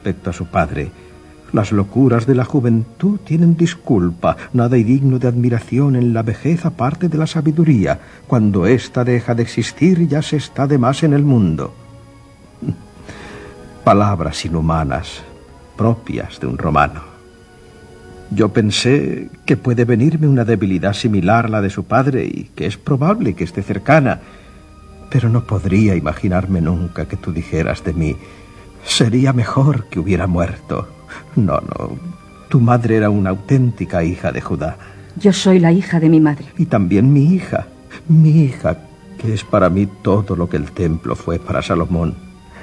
respecto a su padre. Las locuras de la juventud tienen disculpa. Nada hay digno de admiración en la vejez aparte de la sabiduría. Cuando ésta deja de existir, ya se está de más en el mundo. Palabras inhumanas, propias de un romano. Yo pensé que puede venirme una debilidad similar a la de su padre y que es probable que esté cercana, pero no podría imaginarme nunca que tú dijeras de mí: sería mejor que hubiera muerto. No, tu madre era una auténtica hija de Judá. Yo soy la hija de mi madre. Y también mi hija, que es para mí todo lo que el templo fue para Salomón.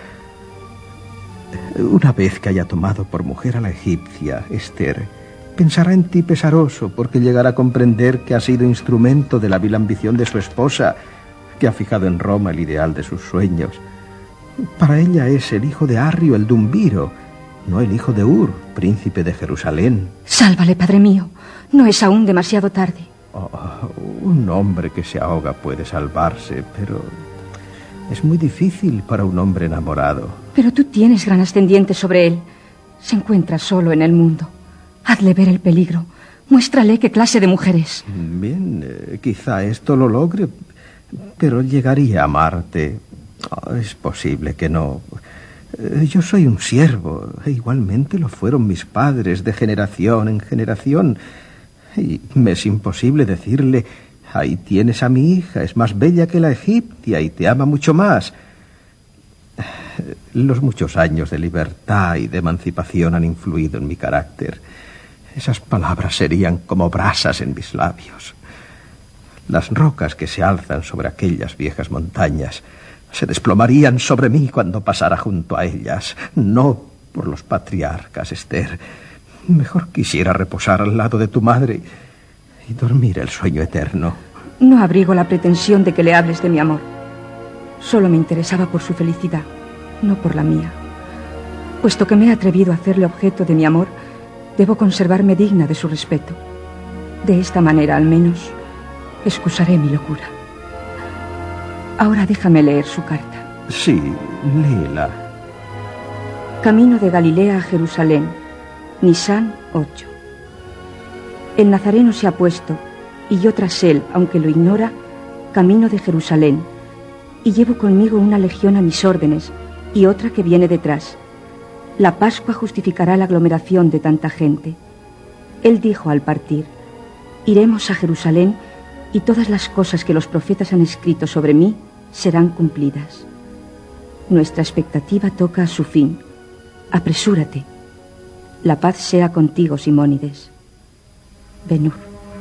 Una vez que haya tomado por mujer a la egipcia, Esther pensará en ti pesaroso, porque llegará a comprender que ha sido instrumento de la vil ambición de su esposa, que ha fijado en Roma el ideal de sus sueños. Para ella es el hijo de Arrio, el Dumbiro, no el hijo de Ur, príncipe de Jerusalén. Sálvale, padre mío. No es aún demasiado tarde. Un hombre que se ahoga puede salvarse, pero es muy difícil para un hombre enamorado. Pero tú tienes gran ascendiente sobre él. Se encuentra solo en el mundo. Hazle ver el peligro. Muéstrale qué clase de mujer es. Bien, quizá esto lo logre, pero llegaría a amarte. Es posible que no. Yo soy un siervo, e igualmente lo fueron mis padres de generación en generación. Y me es imposible decirle: ahí tienes a mi hija, es más bella que la egipcia y te ama mucho más. Los muchos años de libertad y de emancipación han influido en mi carácter. Esas palabras serían como brasas en mis labios. Las rocas que se alzan sobre aquellas viejas montañas se desplomarían sobre mí cuando pasara junto a ellas. No por los patriarcas, Esther. Mejor quisiera reposar al lado de tu madre y dormir el sueño eterno. No abrigo la pretensión de que le hables de mi amor. Solo me interesaba por su felicidad, no por la mía. Puesto que me he atrevido a hacerle objeto de mi amor, debo conservarme digna de su respeto. De esta manera, al menos, excusaré mi locura. Ahora déjame leer su carta. Sí, léela. Camino de Galilea a Jerusalén, Nisán 8. El Nazareno se ha puesto, y yo tras él, aunque lo ignora, camino de Jerusalén, y llevo conmigo una legión a mis órdenes, y otra que viene detrás. La Pascua justificará la aglomeración de tanta gente. Él dijo al partir: iremos a Jerusalén, y todas las cosas que los profetas han escrito sobre mí serán cumplidas. Nuestra expectativa toca a su fin. Apresúrate. La paz sea contigo, Simónides. Ben-Hur.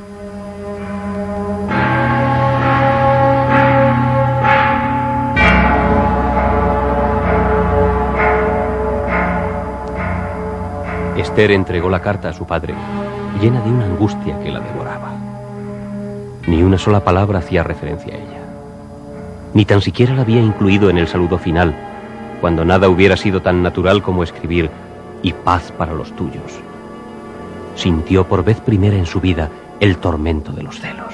Esther entregó la carta a su padre, llena de una angustia que la devoraba. Ni una sola palabra hacía referencia a ella. Ni tan siquiera la había incluido en el saludo final, cuando nada hubiera sido tan natural como escribir: y paz para los tuyos. Sintió por vez primera en su vida el tormento de los celos.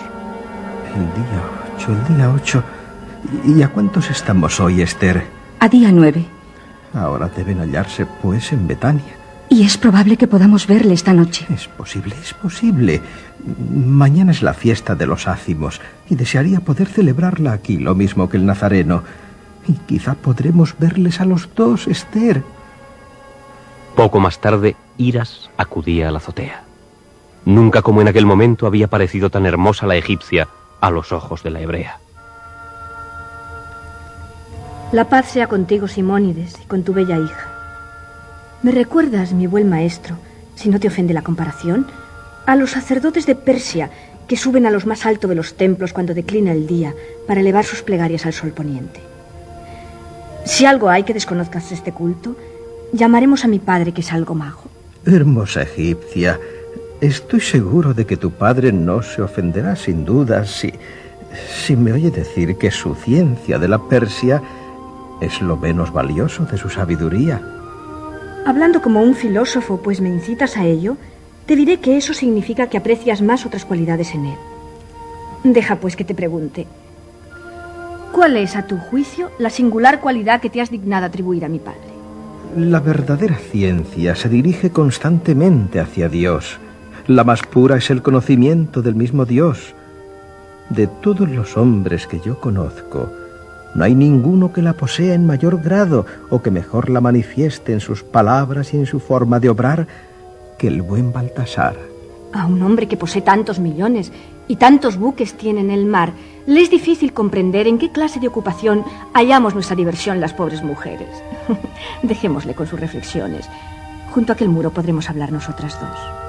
El día 8. ¿Y a cuántos estamos hoy, Esther? A día 9. Ahora deben hallarse, pues, en Betania. Y es probable que podamos verle esta noche. Es posible. Mañana es la fiesta de los ácimos y desearía poder celebrarla aquí, lo mismo que el Nazareno. Y quizá podremos verles a los dos, Esther. Poco más tarde, Iras acudía a la azotea. Nunca como en aquel momento había parecido tan hermosa la egipcia a los ojos de la hebrea. La paz sea contigo, Simónides, y con tu bella hija. ¿Me recuerdas, mi buen maestro, si no te ofende la comparación, a los sacerdotes de Persia que suben a los más altos de los templos cuando declina el día para elevar sus plegarias al sol poniente? Si algo hay que desconozcas este culto, llamaremos a mi padre, que es algo majo. Hermosa egipcia, estoy seguro de que tu padre no se ofenderá sin duda si me oye decir que su ciencia de la Persia es lo menos valioso de su sabiduría. Hablando como un filósofo, pues me incitas a ello, te diré que eso significa que aprecias más otras cualidades en él. Deja pues que te pregunte: ¿cuál es, a tu juicio, la singular cualidad que te has dignado atribuir a mi padre? La verdadera ciencia se dirige constantemente hacia Dios. La más pura es el conocimiento del mismo Dios. De todos los hombres que yo conozco, no hay ninguno que la posea en mayor grado o que mejor la manifieste en sus palabras y en su forma de obrar que el buen Baltasar. A un hombre que posee tantos millones y tantos buques tiene en el mar, le es difícil comprender en qué clase de ocupación hallamos nuestra diversión las pobres mujeres. Dejémosle con sus reflexiones. Junto a aquel muro podremos hablar nosotras dos.